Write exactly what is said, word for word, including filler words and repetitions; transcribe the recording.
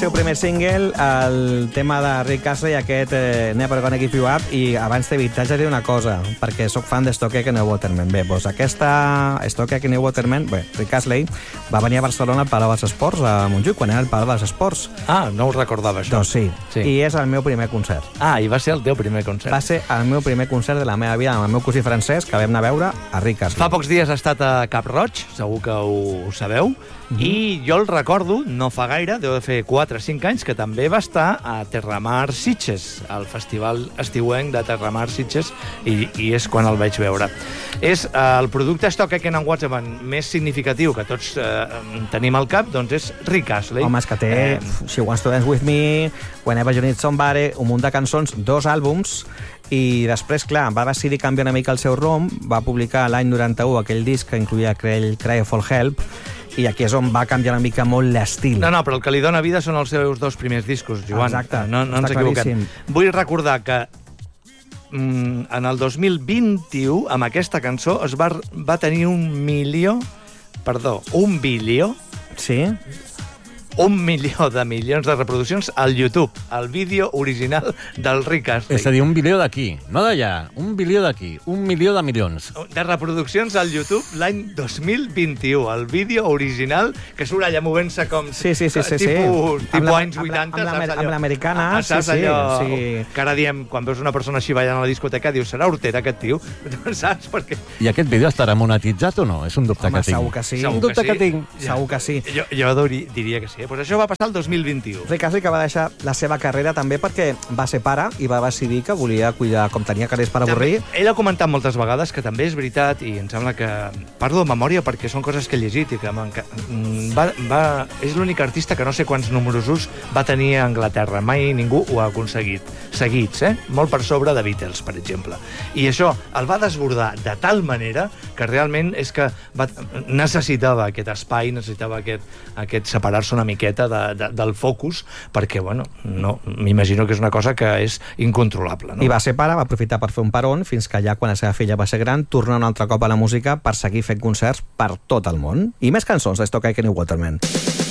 seu primer single, el tema de Rick Astley, aquest eh, Never Gonna Give You Up, i abans de t'haig de dir una cosa, perquè sóc fan de Stock Aitken i Waterman. Bé, doncs aquesta Stock Aitken i Waterman, bé, Rick Astley va venir a Barcelona al Palau dels Esports, a Montjuïc, quan era el Palau dels Esports. Ah, no ho recordava, això. Doncs sí, sí, i és el meu primer concert. Ah, i va ser el teu primer concert. Va ser el meu primer concert de la meva vida amb el meu cosí francès, que vam anar a veure a Rick Astley. Fa pocs dies ha estat a Cap Roig, segur que ho, ho sabeu, mm -hmm. i jo el recordo, no fa gaire, deu de fer quatre o cinc anys, que també va estar a Terramar Sitges, al festival estiuenc de Terramar Sitges, i, i és quan el vaig veure. És eh, el producte Stock Aitken and Waterman més significatiu que tots eh, tenim al cap, doncs és Rick Astley. Home, és que té eh... She Wants to Dance With Me, Whenever You Need Somebody, un munt de cançons, dos àlbums, i després, clar, va decidir canviar una mica el seu rumb, va publicar l'any noranta-u aquell disc que incluïa Cry, Cry for Help, i aquí és on va canviar una mica molt l'estil. No, no, però el que li dona vida són els seus dos primers discos, Joan. Exacte, no, no ens equivoquem. Vull recordar que mm, en el dos mil vint-i-u, amb aquesta cançó, es va, va tenir un milió, perdó, un bilió, sí? un milió de milions de reproduccions al YouTube, al vídeo original del Rick Astley. És a dir, un bilió d'aquí, no d'allà, un bilió d'aquí, un milió de milions. De reproduccions al YouTube l'any dos mil vint-i-u, el vídeo original, que surt allà movent-se com... Sí, sí, sí, sí, tipus, sí. tipus anys vuitanta, amb saps allò? Amb l'americana, saps sí, sí. allò sí. que ara diem, quan veus una persona així ballant a la discoteca, dius, serà hortera aquest tio? Saps? Perquè... I aquest vídeo estarà monetitzat o no? És un dubte Home, que tinc. segur que sí. Segur un dubte que, que sí. que tinc. Ja. Segur que sí. Jo, jo diria que sí. Eh? Pues això va passar el dos mil vint-i-u. Rick Astley, que va deixar la seva carrera també perquè va ser pare i va decidir que volia cuidar, com tenia calés per avorrir. També, ell ha comentat moltes vegades que també és veritat, i em sembla que parlo de memòria perquè són coses que he llegit, i que va, va, és l'únic artista que no sé quants números us va tenir a Anglaterra. Mai ningú ho ha aconseguit. Seguits, eh? Molt per sobre de Beatles, per exemple. I això el va desbordar de tal manera que realment és que va, necessitava aquest espai, necessitava aquest, aquest separar-se una miqueta de, de, del focus, perquè, bueno, no, m'imagino que és una cosa que és incontrolable, no? I va ser pare, va aprofitar per fer un peron, fins que ja quan la seva filla va ser gran, torna un altre cop a la música per seguir fent concerts per tot el món. I més cançons de Stock Aitken i Waterman.